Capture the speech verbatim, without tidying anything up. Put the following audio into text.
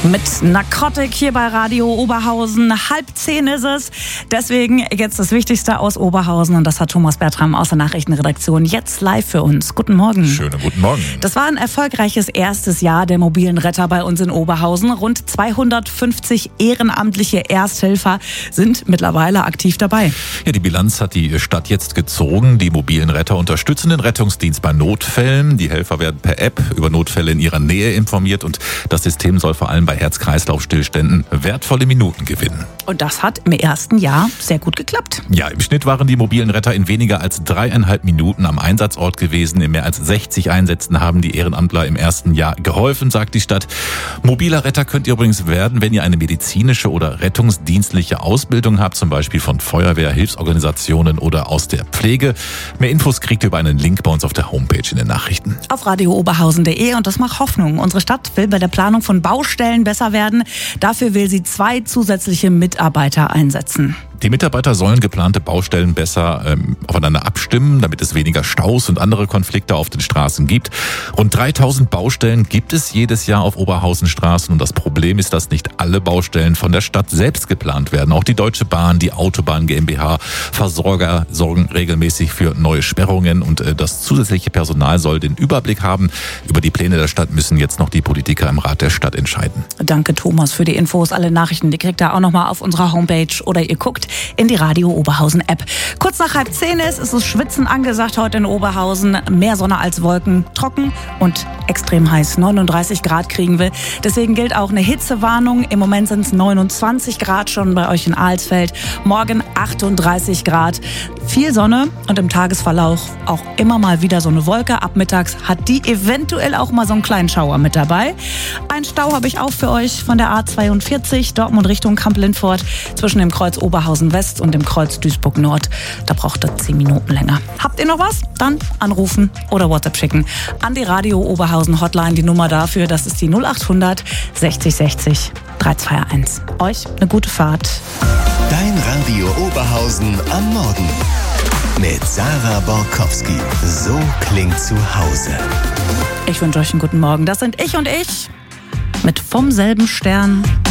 Mit Narcotic hier bei Radio Oberhausen. Halb zehn ist es. Deswegen jetzt das Wichtigste aus Oberhausen. Und das hat Thomas Bertram aus der Nachrichtenredaktion jetzt live für uns. Guten Morgen. Schönen guten Morgen. Das war ein erfolgreiches erstes Jahr der mobilen Retter bei uns in Oberhausen. Rund zweihundertfünfzig ehrenamtliche Ersthelfer sind mittlerweile aktiv dabei. Ja, die Bilanz hat die Stadt jetzt gezogen. Die mobilen Retter unterstützen den Rettungsdienst bei Notfällen. Die Helfer werden per App über Notfälle in ihrer Nähe informiert. Und das System soll vor allem bei Herz-Kreislauf-Stillständen wertvolle Minuten gewinnen. Und das hat im ersten Jahr sehr gut geklappt. Ja, im Schnitt waren die mobilen Retter in weniger als dreieinhalb Minuten am Einsatzort gewesen. In mehr als sechzig Einsätzen haben die Ehrenamtler im ersten Jahr geholfen, sagt die Stadt. Mobiler Retter könnt ihr übrigens werden, wenn ihr eine medizinische oder rettungsdienstliche Ausbildung habt, zum Beispiel von Feuerwehr, Hilfsorganisationen oder aus der Pflege. Mehr Infos kriegt ihr über einen Link bei uns auf der Homepage in den Nachrichten. Auf radio oberhausen punkt de, und das macht Hoffnung. Unsere Stadt will bei der Planung von Baustellen besser werden. Dafür will sie zwei zusätzliche Mitarbeiter einsetzen. Die Mitarbeiter sollen geplante Baustellen besser ähm, aufeinander abstimmen, damit es weniger Staus und andere Konflikte auf den Straßen gibt. Rund dreitausend Baustellen gibt es jedes Jahr auf Oberhausenstraßen. Und das Problem ist, dass nicht alle Baustellen von der Stadt selbst geplant werden. Auch die Deutsche Bahn, die Autobahn GmbH, Versorger sorgen regelmäßig für neue Sperrungen. Und äh, das zusätzliche Personal soll den Überblick haben. Über die Pläne der Stadt müssen jetzt noch die Politiker im Rat der Stadt entscheiden. Danke, Thomas, für die Infos. Alle Nachrichten, die kriegt ihr auch nochmal auf unserer Homepage oder ihr guckt in die Radio Oberhausen App. Kurz nach halb zehn ist, ist es Schwitzen angesagt heute in Oberhausen. Mehr Sonne als Wolken, trocken und extrem heiß. neununddreißig Grad kriegen wir. Deswegen gilt auch eine Hitzewarnung. Im Moment sind es neunundzwanzig Grad schon bei euch in Alsfeld. Morgen achtunddreißig Grad. Viel Sonne und im Tagesverlauf auch immer mal wieder so eine Wolke. Ab mittags hat die eventuell auch mal so einen kleinen Schauer mit dabei. Ein Stau habe ich auch für euch von der A zweiundvierzig, Dortmund Richtung Kamp-Lindfort, zwischen dem Kreuz Oberhausen West und dem Kreuz Duisburg Nord. Da braucht er zehn Minuten länger. Habt ihr noch was? Dann anrufen oder WhatsApp schicken. An die Radio Oberhausen Hotline, die Nummer dafür, das ist die null acht hundert sechzig sechzig drei zwei eins. Euch eine gute Fahrt. Dein Radio Oberhausen am Morgen. Mit Sarah Borkowski. So klingt zu Hause. Ich wünsche euch einen guten Morgen. Das sind ich und ich mit vom selben Stern.